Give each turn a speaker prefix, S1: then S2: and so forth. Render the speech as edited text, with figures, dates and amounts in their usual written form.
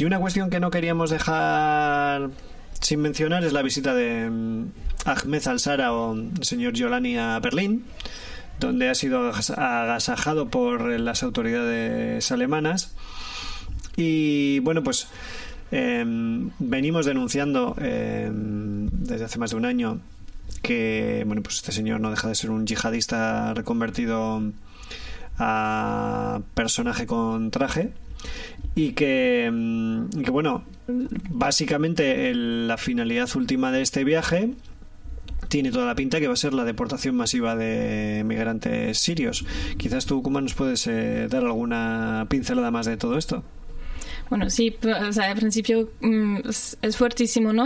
S1: Y una cuestión que no queríamos dejar sin mencionar es la visita de Ahmed al-Sara o el señor Giolani a Berlín, donde ha sido agasajado por las autoridades alemanas. Y bueno, pues venimos denunciando desde hace más de un año que bueno, pues este señor no deja de ser un yihadista reconvertido a personaje con traje, y que bueno, básicamente la finalidad última de este viaje tiene toda la pinta que va a ser la deportación masiva de migrantes sirios. Quizás tú, Kuma, nos puedes dar alguna pincelada más de todo esto.
S2: Bueno, sí, o sea, al principio es fuertísimo, ¿no?